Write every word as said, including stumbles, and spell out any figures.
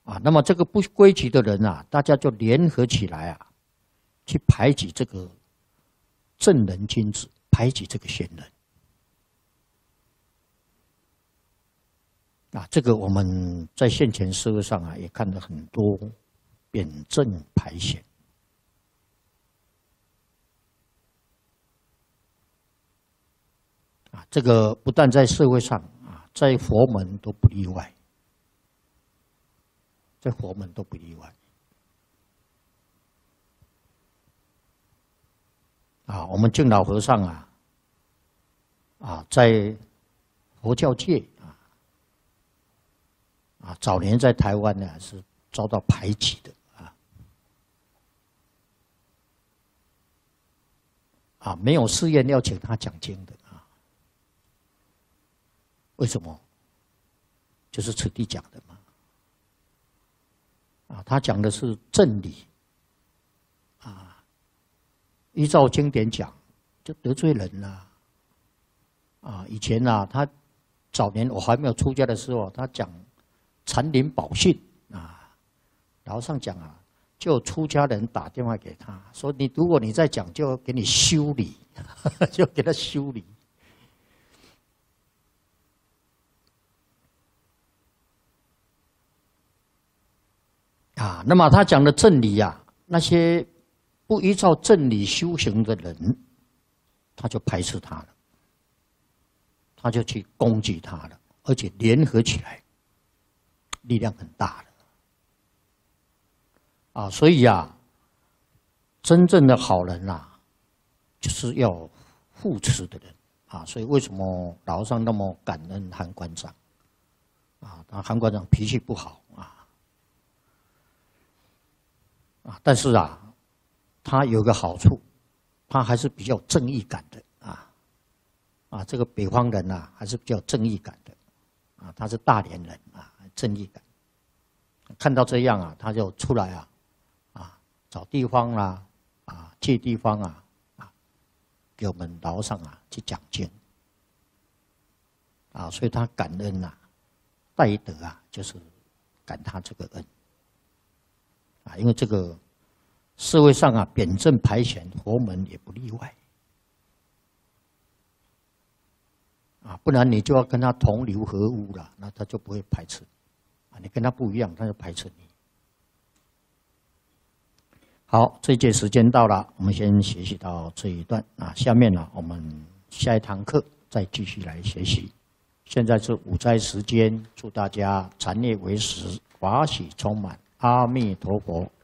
啊，那么这个不规矩的人啊，大家就联合起来啊，去排挤这个正人君子，排挤这个贤人。啊，这个我们在现前社会上啊，也看到很多贬正排贤。啊，这个不但在社会上啊，在佛门都不例外。在佛门都不例外。啊，我们净老和尚啊，啊，在佛教界啊，啊，早年在台湾呢是遭到排挤的啊，啊，没有寺院要请他讲经的啊，为什么？就是此地讲的嘛。啊，他讲的是正理，啊，依照经典讲，就得罪人了。啊，以前啊，他早年我还没有出家的时候，他讲禅林宝训啊，老和尚讲啊，就有出家人打电话给他说：“你如果你再讲，就给你修理，就给他修理。”啊，那么他讲的正理啊，那些不依照正理修行的人，他就排斥他了，他就去攻击他了，而且联合起来，力量很大的。啊，所以啊，真正的好人啊，就是要护持的人啊。所以为什么老和尚那么感恩韩馆长？啊，他韩馆长脾气不好啊。啊，但是啊，他有个好处，他还是比较有正义感的啊。啊，这个北方人啊，还是比较有正义感的啊。他是大连人啊，正义感。看到这样啊，他就出来啊，啊，找地方啦，啊，借地方啊，啊，给我们老和尚啊去讲经。啊，所以他感恩呐、啊，戴德啊，就是感他这个恩。啊，因为这个社会上啊，贬正排贤，佛门也不例外。啊，不然你就要跟他同流合污了，那他就不会排斥。啊，你跟他不一样，他就排斥你。好，这一节时间到了，我们先学习到这一段啊。下面呢，我们下一堂课再继续来学习。现在是午斋时间，祝大家禅业为实，法喜充满。阿弥陀佛。